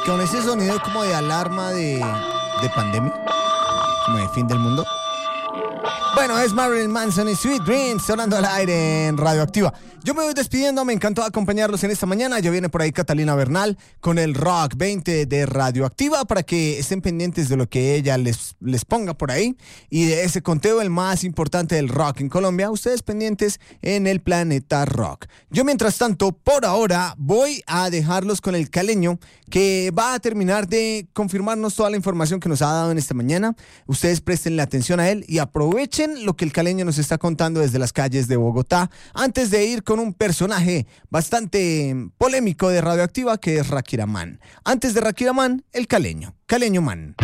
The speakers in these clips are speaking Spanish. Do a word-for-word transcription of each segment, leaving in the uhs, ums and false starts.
con ese sonido como de alarma de, de pandemia, como de fin del mundo. Bueno, es Marilyn Manson y Sweet Dreams sonando al aire en Radioactiva. Yo me voy despidiendo, me encantó acompañarlos en esta mañana. Ya viene por ahí Catalina Bernal con el Rock veinte de Radioactiva para que estén pendientes de lo que ella les, les ponga por ahí y de ese conteo, el más importante del rock en Colombia. Ustedes pendientes en el Planeta Rock. Yo mientras tanto, por ahora, voy a dejarlos con el caleño que va a terminar de confirmarnos toda la información que nos ha dado en esta mañana. Ustedes prestenle atención a él y aprovechen lo que el caleño nos está contando desde las calles de Bogotá antes de ir con un personaje bastante polémico de Radioactiva que es Rakira Man. Antes de Rakira Man, el caleño, Caleño Man.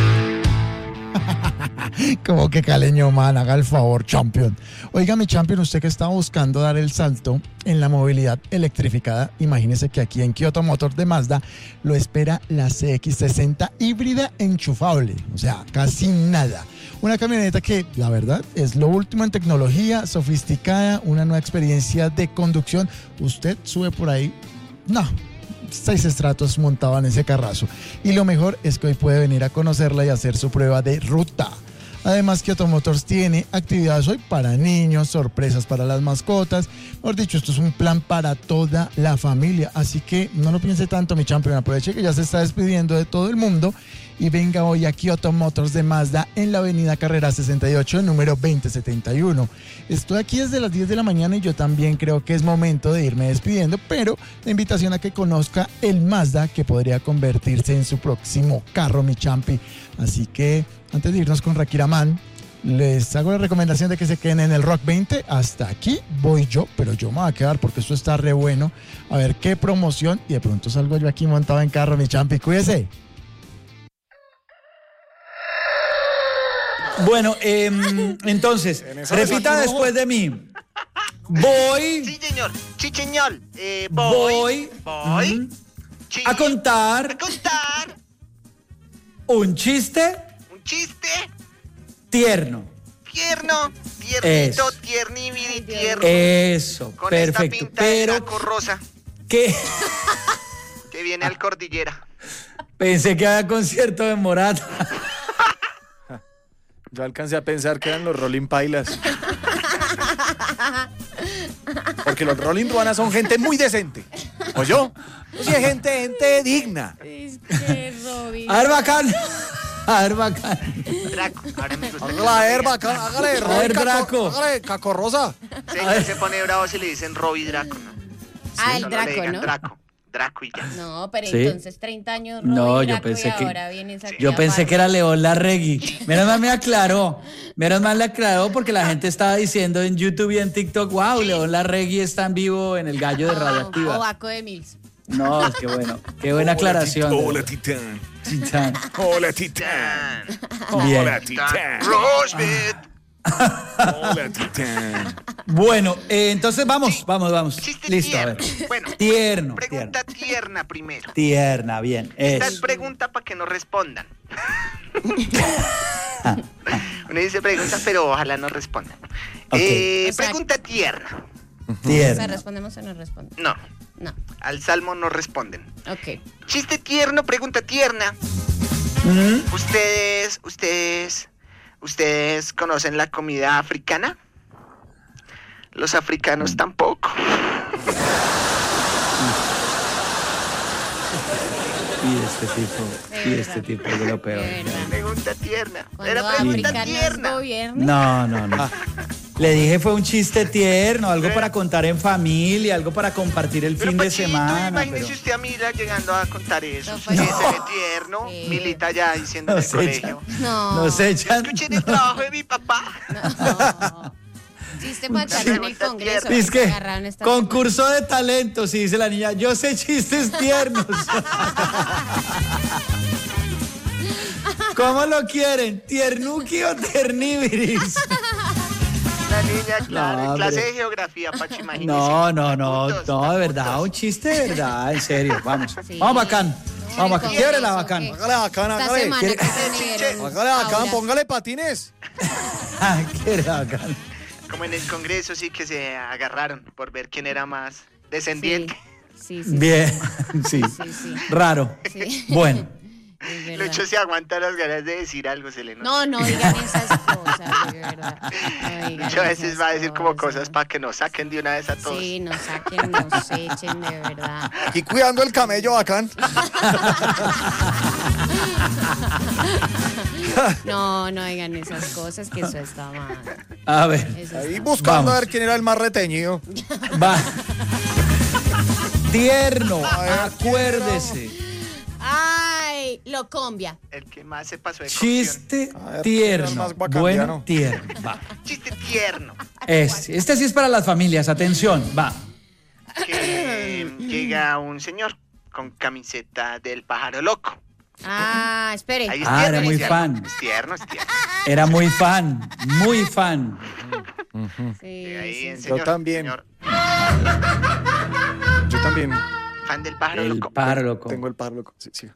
Como que Caleño Man, haga el favor, champion. Oiga, mi champion, usted que está buscando dar el salto en la movilidad electrificada, imagínese que aquí en Kyoto Motors de Mazda lo espera la C X sesenta híbrida enchufable, o sea, casi nada. Una camioneta que, la verdad, es lo último en tecnología, sofisticada, una nueva experiencia de conducción. Usted sube por ahí, no, seis estratos montaban ese carrazo. Y lo mejor es que hoy puede venir a conocerla y hacer su prueba de ruta. Además, Kyoto Motors tiene actividades hoy para niños, sorpresas para las mascotas. Mejor dicho, esto es un plan para toda la familia. Así que no lo piense tanto, mi champion. Aproveche que ya se está despidiendo de todo el mundo y venga hoy a Kyoto Motors de Mazda en la avenida Carrera sesenta y ocho, número veinte setenta y uno. Estoy aquí desde las diez de la mañana y yo también creo que es momento de irme despidiendo, pero la invitación a que conozca el Mazda que podría convertirse en su próximo carro, mi champi. Así que antes de irnos con Rakira Man, les hago la recomendación de que se queden en el Rock veinte. Hasta aquí voy yo, pero yo me voy a quedar porque esto está re bueno. A ver qué promoción y de pronto salgo yo aquí montado en carro, mi champi. Cuídese. Bueno, eh, entonces, repita después de mí. Voy. Sí, señor. Sí, señor. Eh, voy. Voy. Voy. Mm, Sí, a contar a contar un chiste un chiste tierno. tierno, tiernito, Eso. tiernibiri, tierno. Eso, con perfecto. esta pinta de Pero saco rosa que que viene al Cordillera. pensé que había concierto de Morat. Yo alcancé a pensar que eran los Rolling Pailas. Porque los Rolling Ruanas son gente muy decente. ¿O yo? Yo sí, gente, gente digna. Es que Robin. A ver, bacán. A ver, bacán. Draco, ahora me gusta. Hágale a ver, bacán, hágale, A ver, Robin Caco- Draco. hágale, Cacorrosa. Se, se pone bravo si le dicen Robbie Draco, ¿no? Ah, el Solo le Draco, digan ¿no? Draco, Draco y ya. No, pero Sí. entonces treinta años Robin No, yo Draco pensé y que- ahora vienes aquí Yo a pensé que era Bárbara. León Larregui. Menos mal me aclaró. Menos mal le aclaró porque la gente estaba diciendo en YouTube y en TikTok, wow, León Larregui está en vivo en el gallo de O Radioactiva. Baco de Mills. No, es que bueno. Qué buena aclaración. Hola, Titán. Titán. Hola, Titán. Bien. Hola, Titán. Rosebud. Hola, Titán. Bueno, eh, entonces vamos, vamos, vamos. Chiste Listo, a tierno. ver. Bueno, Tierno, pregunta tierno. tierna primero. Tierna, bien. Esta es Eso. pregunta para que no respondan. Uno dice pregunta, pero ojalá no respondan. Ok. Eh, O sea, pregunta tierna. O sea, Tierna. ¿respondemos o no respondemos? No, No. al salmo no responden. Ok. Chiste tierno, pregunta tierna. Mm, ¿Ustedes, ustedes, ustedes conocen la comida africana? Los africanos tampoco. Y este tipo, De y verdad. este tipo es de lo peor. De verdad. Pregunta tierna. Cuando Era pregunta África tierna. nos gobierne. No, no, no. Le dije fue un chiste tierno, algo para contar en familia, algo para compartir el Pero fin de Pachito, semana. imagínese Pero... usted a Mila llegando a contar eso. No, Sí, pues, se no. ve tierno. Sí. Milita ya diciendo en No el se colegio. No. Nos echan. Escuchen el trabajo de mi papá. No. Chiste para echarlo en el Pregunta Congreso. tierna. Es que agarraron esta concurso de talentos, y dice la niña, yo sé chistes tiernos. ¿Cómo lo quieren? ¿Tiernuki o ternibiris? La niña, claro, No, en clase hombre. de geografía, Pacho, imagínese. No, no, no, Puntos, no, de verdad, puntos. un chiste de verdad, en serio, vamos. Sí. Vamos bacán, vamos bacán, Sí, quiebre la eso, bacán. ¿qué? Hágale bacán, Esta hágale. semana ¿Quiere- que se unieron Hágale bacán, aulas. póngale patines. Ah, quiebre bacán. Como en el Congreso, sí, que se agarraron por ver quién era más descendiente. Sí, sí, sí. Bien, sí, Sí, sí. raro. Sí. Sí. Bueno, Es verdad. Lucho se aguanta las ganas de decir algo, se le nota. No, no digan esas cosas, de verdad. No digan Lucho a veces esas va a decir como cosas para que nos saquen de una vez a todos. Sí, nos saquen, nos echen, de verdad. Aquí cuidando el camello bacán. No, no digan esas cosas, que eso está mal. a ver, Eso Ahí está buscando Vamos. a ver quién era el más reteñido. va. Tierno, acuérdese. Ay, lo combia. El que más se pasó de cocción. Chiste A ver, ¿quién era el tierno. más guacandiano? Bueno, tierno. Va. Chiste tierno. Este, este sí es para las familias, atención, va. Que llega un señor con camiseta del pájaro loco. Ah, espere. Ahí es Ah, tierno, era es muy tierno. fan. Es tierno, es tierno. Era muy fan, muy fan. Sí, Llega ahí sí, el sí. señor, Yo también. señor, Yo también fan del pájaro El loco. pájaro loco. tengo el pájaro loco. Sí, sí.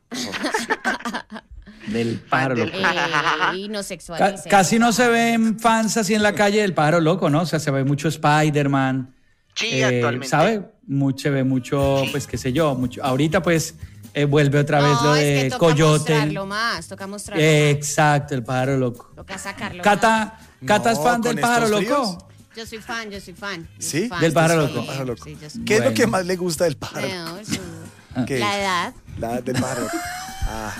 Del pájaro del- loco. Eh, y no Ca- sexualicen. casi no se ven fans así en la calle del pájaro loco, ¿no? O sea, se ve mucho Spider-Man. Sí, eh, actualmente. ¿Sabe? Mucho, se ve mucho, Sí. pues qué sé yo, mucho. Ahorita pues eh, vuelve otra vez No, lo es de que toca Coyote. mostrarlo más, toca mostrarlo Eh, más. exacto, el pájaro loco. Toca sacarlo más. Cata, Cata es No, fan del con pájaro estos loco. Yo soy fan, yo soy fan. yo ¿Sí? soy fan, Del pájaro sí, loco. Pájaro loco. sí, yo soy- ¿Qué es lo Bueno. que más le gusta del pájaro? No, eso- ¿Qué? La edad. La del pájaro loco. Ah,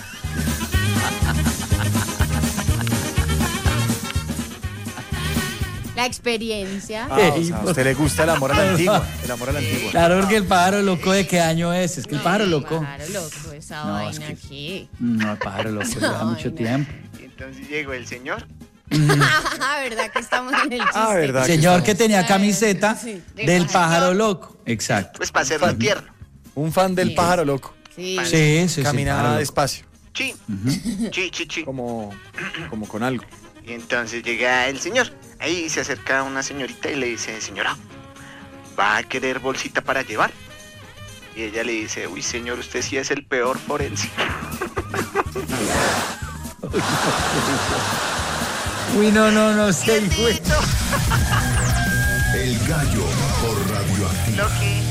La experiencia. ah, o sea, a usted le gusta el amor a la antigua. El amor a la antigua. Claro, porque el pájaro loco, ¿de qué año es? Es que el No, pájaro loco. Pájaro loco, esa No, es vaina que- aquí. No, el pájaro loco lleva mucho Ay, no. tiempo. Y entonces llegó el señor. ¿Verdad que estamos en el chiste? Ah, ¿verdad? Señor Aquí que tenía Ay, camiseta sí, de del pájaro. pájaro loco. Exacto. Pues para hacerlo tierno. Un fan del Sí. pájaro loco. Sí. Sí, sí, sí. el Caminaba pájaro loco. despacio, Sí, sí, sí, sí. como, como con algo. Y entonces llega el señor. Ahí se acerca una señorita y le dice, señora, ¿va a querer bolsita para llevar? Y ella le dice, uy, señor, usted sí es el peor forense. Uy, no, no, no sé, güey. El gallo por radioactivo. Lo que